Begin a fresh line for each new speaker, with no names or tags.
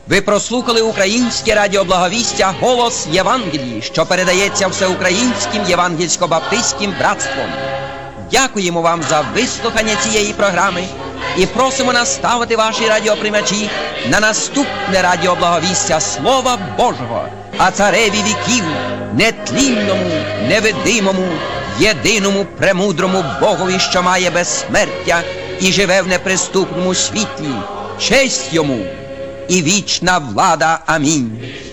Ви прослухали українське радіо Благовістя «Голос Євангелії», що передається Всеукраїнським Євангельсько-Баптистським братством. Дякуємо вам за вислухання цієї програми і просимо наставити ваші радіоприймачі на наступне радіо Благовістя Слова Божого, а цареві віків, нетлінному, невидимому, єдиному премудрому Богові, що має безсмертя і живе в неприступному світлі. Честь йому і вічна влада. Амінь.